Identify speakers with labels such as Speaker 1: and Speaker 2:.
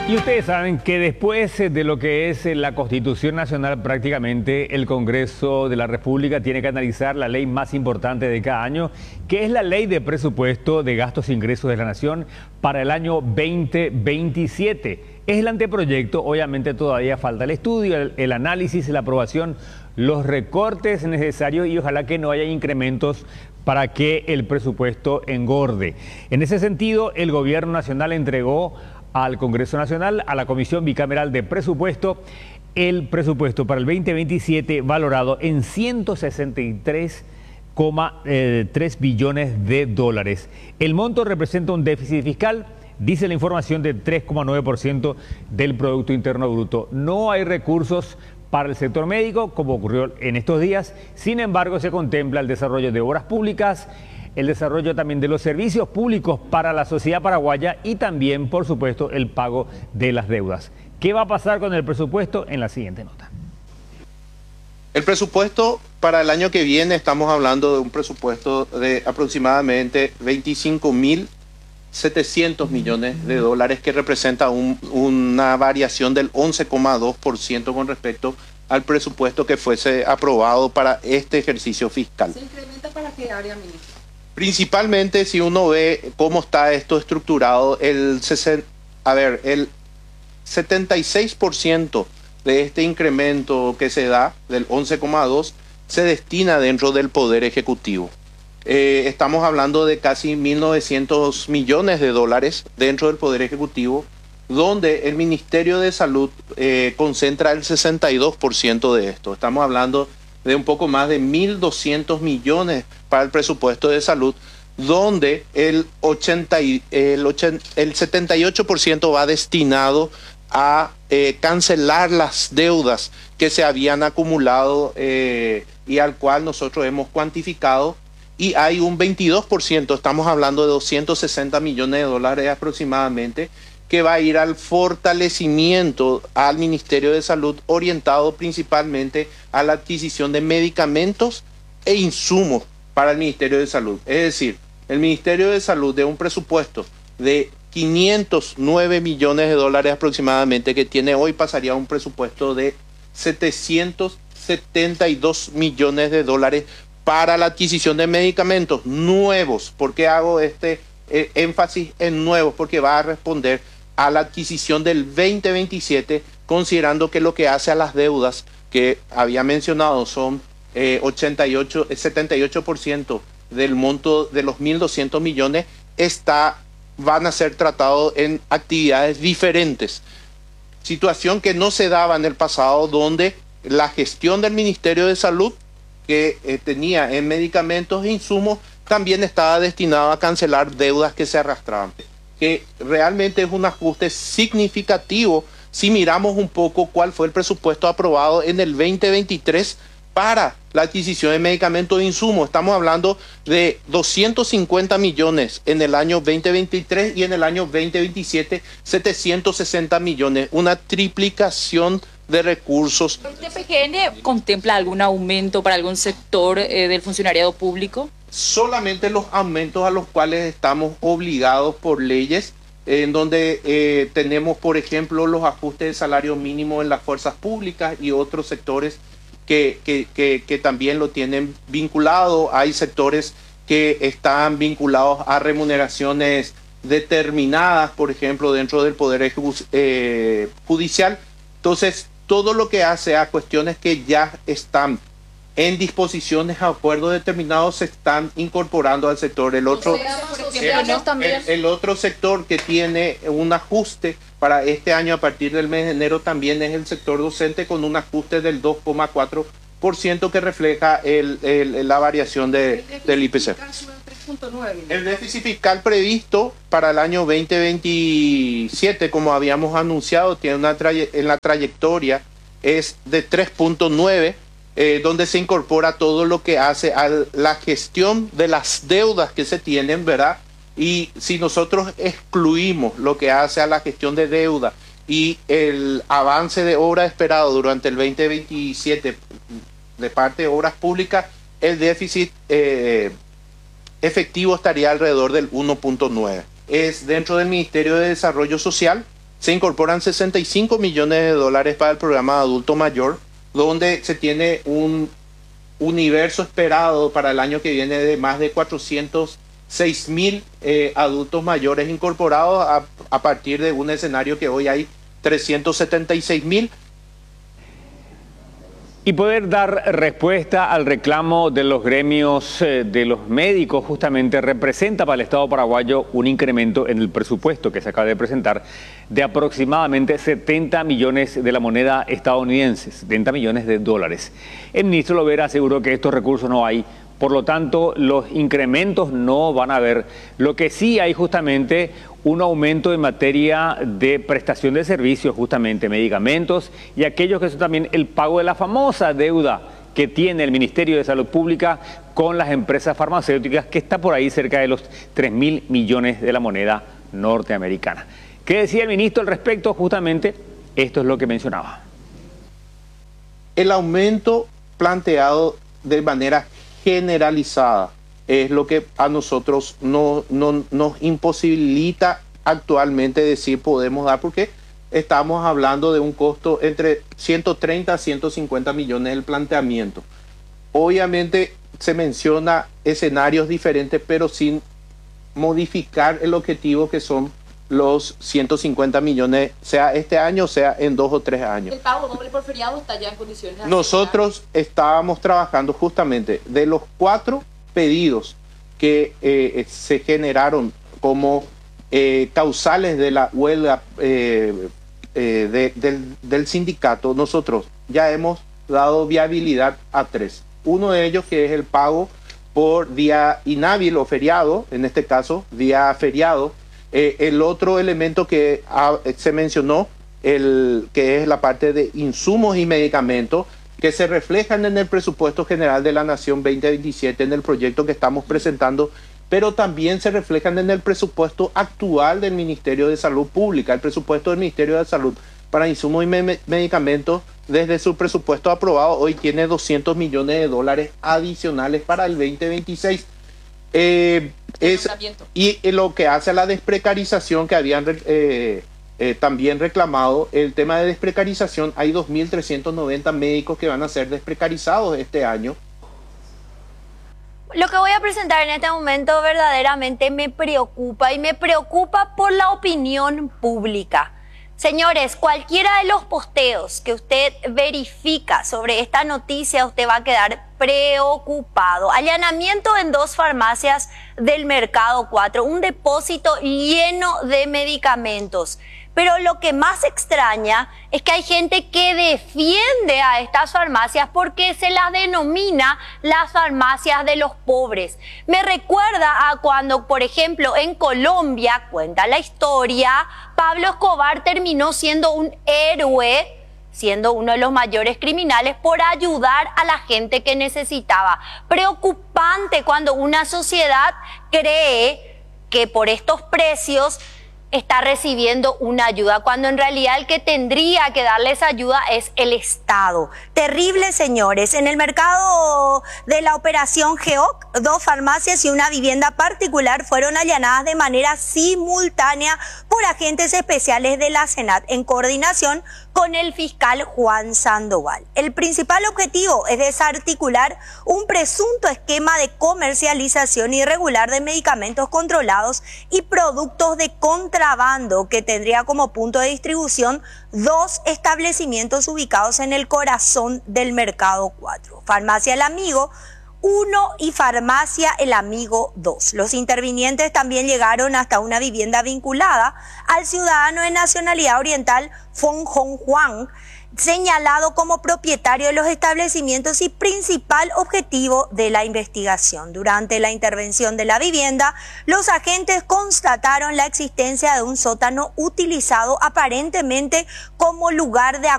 Speaker 1: Y ustedes saben que después de lo que es la Constitución Nacional, prácticamente el Congreso de la República tiene que analizar la ley más importante de cada año, que es la Ley de Presupuesto de Gastos e Ingresos de la Nación para el año 2027. Es el anteproyecto, obviamente todavía falta el estudio, el análisis, la aprobación, los recortes necesarios y ojalá que no haya incrementos para que el presupuesto engorde. En ese sentido, el Gobierno Nacional entregó al Congreso Nacional, a la Comisión Bicameral de Presupuesto, el presupuesto para el 2027 valorado en 163,3 billones de dólares. El monto representa un déficit fiscal, dice la información, de 3,9% del Producto Interno Bruto. No hay recursos para el sector médico, como ocurrió en estos días. Sin embargo, se contempla el desarrollo de obras públicas, el desarrollo también de los servicios públicos para la sociedad paraguaya y también, por supuesto, el pago de las deudas. ¿Qué va a pasar con el presupuesto? En la siguiente nota.
Speaker 2: El presupuesto para el año que viene, estamos hablando de un presupuesto de aproximadamente 25.700 millones de dólares, que representa una variación del 11,2% con respecto al presupuesto que fuese aprobado para este ejercicio fiscal.
Speaker 3: ¿Se incrementa para qué área, ministro?
Speaker 2: Principalmente, si uno ve cómo está esto estructurado, el 76% de este incremento que se da, del 11,2%, se destina dentro del Poder Ejecutivo. Estamos hablando de casi 1.900 millones de dólares dentro del Poder Ejecutivo, donde el Ministerio de Salud concentra el 62% de esto. Estamos hablando de un poco más de 1.200 millones para el presupuesto de salud, donde el 78% va destinado a cancelar las deudas que se habían acumulado y al cual nosotros hemos cuantificado, y hay un 22%, estamos hablando de 260 millones de dólares aproximadamente, que va a ir al fortalecimiento al Ministerio de Salud, orientado principalmente a la adquisición de medicamentos e insumos para el Ministerio de Salud. Es decir, el Ministerio de Salud, de un presupuesto de 509 millones de dólares aproximadamente que tiene hoy, pasaría a un presupuesto de 772 millones de dólares para la adquisición de medicamentos nuevos. ¿Por qué hago este énfasis en nuevos? Porque va a responder a la adquisición del 2027, considerando que lo que hace a las deudas que había mencionado son 78% del monto de los 1.200 millones, van a ser tratados en actividades diferentes. Situación que no se daba en el pasado, donde la gestión del Ministerio de Salud, que tenía en medicamentos e insumos, también estaba destinado a cancelar deudas que se arrastraban, que realmente es un ajuste significativo si miramos un poco cuál fue el presupuesto aprobado en el 2023 para la adquisición de medicamentos e insumos. Estamos hablando de 250 millones en el año 2023 y en el año 2027 760 millones, una triplicación de recursos.
Speaker 4: ¿El TPGN contempla algún aumento para algún sector del funcionariado público?
Speaker 2: Solamente los aumentos a los cuales estamos obligados por leyes, en donde tenemos, por ejemplo, los ajustes de salario mínimo en las fuerzas públicas y otros sectores que también lo tienen vinculado. Hay sectores que están vinculados a remuneraciones determinadas, por ejemplo, dentro del Poder Judicial. Entonces, todo lo que hace a cuestiones que ya están en disposiciones, a acuerdos determinados, se están incorporando al sector. El otro sector que tiene un ajuste para este año a partir del mes de enero también es el sector docente, con un ajuste del 2,4% que refleja la variación del IPC. El déficit fiscal previsto para el año 2027, como habíamos anunciado, tiene en la trayectoria es de 3,9%, donde se incorpora todo lo que hace a la gestión de las deudas que se tienen, ¿verdad? Y si nosotros excluimos lo que hace a la gestión de deuda y el avance de obra esperado durante el 2027 de parte de obras públicas, el déficit efectivo estaría alrededor del 1,9%. Es dentro del Ministerio de Desarrollo Social, se incorporan 65 millones de dólares para el programa de adulto mayor, donde se tiene un universo esperado para el año que viene de más de 406.000 adultos mayores incorporados a partir de un escenario que hoy hay 376.000.
Speaker 1: Y poder dar respuesta al reclamo de los gremios de los médicos justamente representa para el Estado paraguayo un incremento en el presupuesto que se acaba de presentar de aproximadamente 70 millones de la moneda estadounidense, 70 millones de dólares. El ministro Lovera aseguró que estos recursos no hay, por lo tanto los incrementos no van a haber. Lo que sí hay justamente un aumento en materia de prestación de servicios, justamente medicamentos y aquellos que son también el pago de la famosa deuda que tiene el Ministerio de Salud Pública con las empresas farmacéuticas, que está por ahí cerca de los 3.000 millones de la moneda norteamericana. ¿Qué decía el ministro al respecto? Justamente esto es lo que mencionaba.
Speaker 2: El aumento planteado de manera generalizada es lo que a nosotros nos imposibilita actualmente decir podemos dar, porque estamos hablando de un costo entre 130 a 150 millones del planteamiento. Obviamente se menciona escenarios diferentes, pero sin modificar el objetivo que son los 150 millones, sea este año, sea en 2 o 3 años.
Speaker 3: ¿El pago doble por feriado está ya en condiciones?
Speaker 2: Nosotros estábamos trabajando justamente de los 4 pedidos que se generaron como causales de la huelga del sindicato. Nosotros ya hemos dado viabilidad a 3. Uno de ellos, que es el pago por día inhábil o feriado, en este caso día feriado. El otro elemento que se mencionó, que es la parte de insumos y medicamentos, que se reflejan en el presupuesto general de la Nación 2027, en el proyecto que estamos presentando, pero también se reflejan en el presupuesto actual del Ministerio de Salud Pública. El presupuesto del Ministerio de Salud para insumos y medicamentos, desde su presupuesto aprobado, hoy tiene 200 millones de dólares adicionales para el 2026. Y lo que hace a la desprecarización que habían también reclamado, el tema de desprecarización, hay 2.390 médicos que van a ser desprecarizados este año.
Speaker 5: Lo que voy a presentar en este momento verdaderamente me preocupa, y me preocupa por la opinión pública. Señores, cualquiera de los posteos que usted verifica sobre esta noticia, usted va a quedar preocupado. Allanamiento en 2 farmacias del Mercado 4, un depósito lleno de medicamentos. Pero lo que más extraña es que hay gente que defiende a estas farmacias porque se las denomina las farmacias de los pobres. Me recuerda a cuando, por ejemplo, en Colombia, cuenta la historia, Pablo Escobar terminó siendo un héroe, siendo uno de los mayores criminales por ayudar a la gente que necesitaba. Preocupante cuando una sociedad cree que por estos precios está recibiendo una ayuda, cuando en realidad el que tendría que darles ayuda es el Estado. Terrible, señores. En el mercado de la operación GEOC, 2 farmacias y una vivienda particular fueron allanadas de manera simultánea por agentes especiales de la SENAT en coordinación con el fiscal Juan Sandoval. El principal objetivo es desarticular un presunto esquema de comercialización irregular de medicamentos controlados y productos de contrabando que tendría como punto de distribución 2 establecimientos ubicados en el corazón del Mercado 4. Farmacia El Amigo 1 y Farmacia El Amigo 2. Los intervinientes también llegaron hasta una vivienda vinculada al ciudadano de nacionalidad oriental Fong Hong Juan, señalado como propietario de los establecimientos y principal objetivo de la investigación. Durante la intervención de la vivienda, los agentes constataron la existencia de un sótano utilizado aparentemente como lugar de